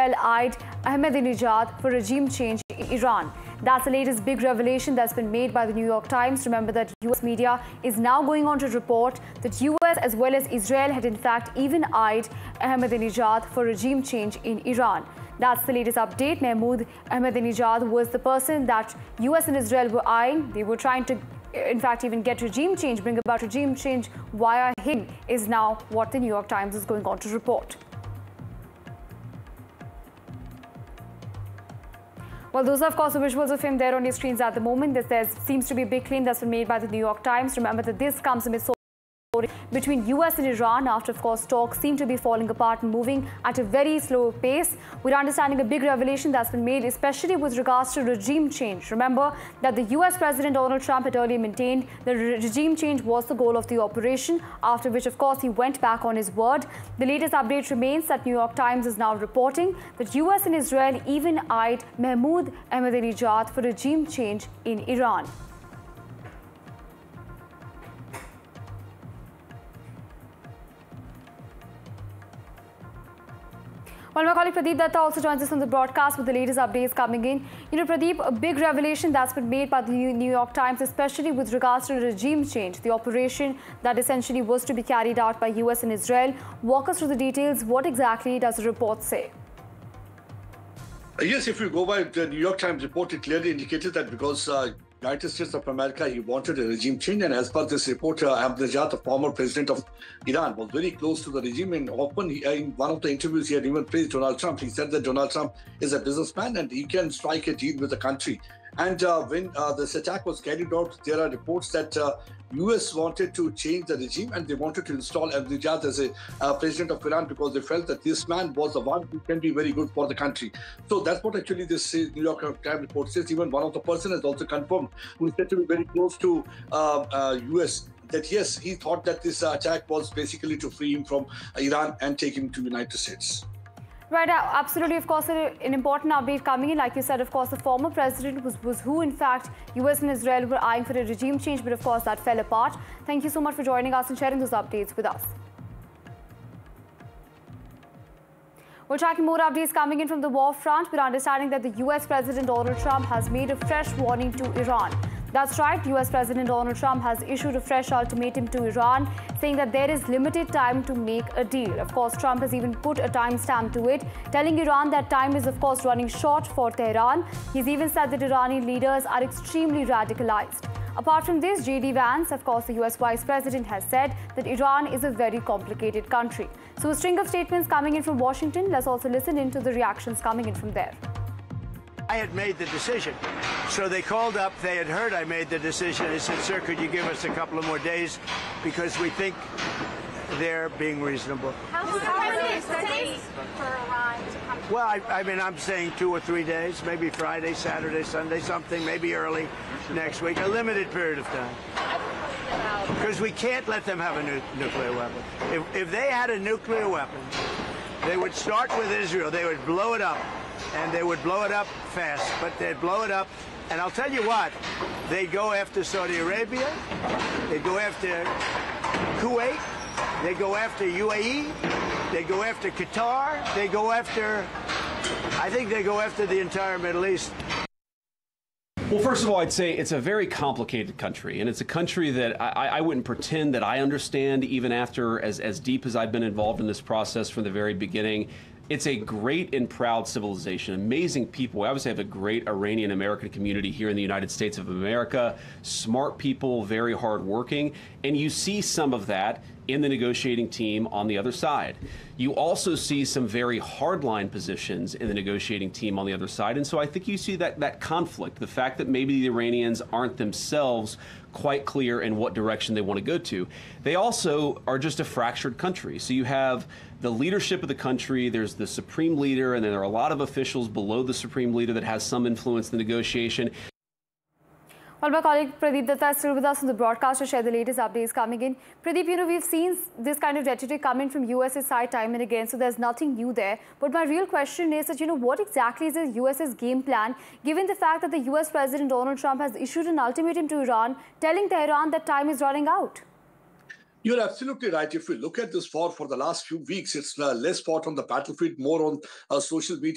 Israel eyed Ahmadinejad for regime change in Iran. That's the latest big revelation that's been made by the New York Times. Remember that US media is now going on to report that US as well as Israel had in fact even eyed Ahmadinejad for regime change in Iran. That's the latest update. Mahmoud Ahmadinejad was the person that US and Israel were eyeing. They were trying to, in fact, even get regime change, bring about regime change via him, is now what the New York Times is going on to report. Well, those are, of course, the visuals of him there on your screens at the moment. There seems to be a big claim that's been made by the New York Times. Remember that this comes amidst between US and Iran after, of course, talks seem to be falling apart and moving at a very slow pace. We're understanding a big revelation that's been made, especially with regards to regime change. Remember that the US President Donald Trump had earlier maintained that regime change was the goal of the operation, after which, of course, he went back on his word. The latest update remains that New York Times is now reporting that US and Israel even eyed Mahmoud Ahmadinejad for regime change in Iran. Well, my colleague Pradeep Datta also joins us on the broadcast with the latest updates coming in. You know, Pradeep, a big revelation that's been made by the New York Times, especially with regards to regime change, the operation that essentially was to be carried out by US and Israel. Walk us through the details. What exactly does the report say? Yes, if you go by the New York Times report, it clearly indicated that because United States of America, he wanted a regime change, and as per this report, Ahmadinejad, the former president of Iran, was very close to the regime, and often in one of the interviews he had even praised Donald Trump. He said that Donald Trump is a businessman and he can strike a deal with the country. And when this attack was carried out, there are reports that US wanted to change the regime and they wanted to install Ahmadinejad as a president of Iran because they felt that this man was the one who can be very good for the country. So that's what actually this New York Times report says. Even one of the person has also confirmed, who is said to be very close to US, that yes, he thought that this attack was basically to free him from Iran and take him to the United States. Right, absolutely. Of course, an important update coming in. Like you said, of course, the former president was who, in fact, US and Israel were eyeing for a regime change. But of course, that fell apart. Thank you so much for joining us and sharing those updates with us. We're tracking more updates coming in from the war front. We're understanding that the US President Donald Trump has made a fresh warning to Iran. That's right, US President Donald Trump has issued a fresh ultimatum to Iran, saying that there is limited time to make a deal. Of course, Trump has even put a timestamp to it, telling Iran that time is, of course, running short for Tehran. He's even said that Iranian leaders are extremely radicalized. Apart from this, J.D. Vance, of course, the US Vice President, has said that Iran is a very complicated country. So a string of statements coming in from Washington. Let's also listen in to the reactions coming in from there. I had made the decision. So they called up, they had heard I made the decision. They said, sir, could you give us a couple of more days because we think they're being reasonable. How long is it take for Iran to come to? Well, I mean, I'm saying 2 or 3 days, maybe Friday, Saturday, Sunday, something, maybe early next week, a limited period of time. Because we can't let them have a nuclear weapon. If they had a nuclear weapon, they would start with Israel. They would blow it up. And they would blow it up fast, but they'd blow it up. And I'll tell you what, they'd go after Saudi Arabia, they'd go after Kuwait, they'd go after UAE, they'd go after Qatar, they'd go after, I think they'd go after the entire Middle East. Well, first of all, I'd say it's a very complicated country, and it's a country that I wouldn't pretend that I understand even after as deep as I've been involved in this process from the very beginning. It's a great and proud civilization, amazing people. We obviously have a great Iranian American community here in the United States of America, smart people, very hardworking, and you see some of that in the negotiating team on the other side. You also see some very hardline positions in the negotiating team on the other side, and so I think you see that conflict, the fact that maybe the Iranians aren't themselves quite clear in what direction they want to go to. They also are just a fractured country. So you have the leadership of the country, there's the supreme leader, and then there are a lot of officials below the supreme leader that has some influence in the negotiation. Well, my colleague Pradeep Datta is still with us on the broadcast to share the latest updates coming in. Pradeep, you know, we've seen this kind of rhetoric coming from US's side time and again, so there's nothing new there. But my real question is that, you know, what exactly is the US's game plan, given the fact that the US President Donald Trump has issued an ultimatum to Iran, telling Tehran that time is running out? You're absolutely right. If we look at this war for the last few weeks, it's less fought on the battlefield, more on social media.